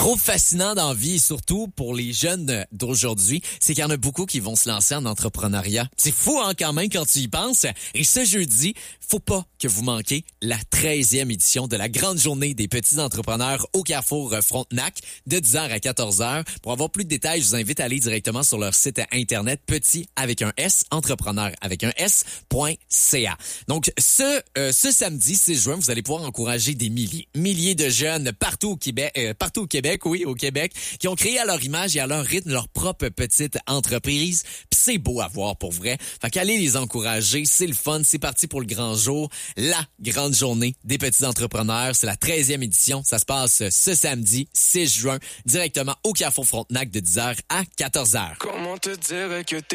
Trop fascinant dans la vie, et surtout pour les jeunes d'aujourd'hui, c'est qu'il y en a beaucoup qui vont se lancer en entrepreneuriat. C'est fou, hein, quand même, quand tu y penses. Et ce jeudi, faut pas que vous manquiez la 13e édition de la grande journée des petits entrepreneurs au Carrefour Frontenac de 10h à 14h. Pour avoir plus de détails, je vous invite à aller directement sur leur site internet petit avec un S, entrepreneur avec un S.ca. Donc, ce samedi 6 juin, vous allez pouvoir encourager des milliers de jeunes partout au Québec, qui ont créé à leur image et à leur rythme leur propre petite entreprise. Puis c'est beau à voir pour vrai. Fait qu'allez les encourager, c'est le fun, c'est parti pour le grand jour. La grande journée des petits entrepreneurs, c'est la 13e édition. Ça se passe ce samedi 6 juin, directement au Carrefour Frontenac de 10h à 14h. Comment te dire que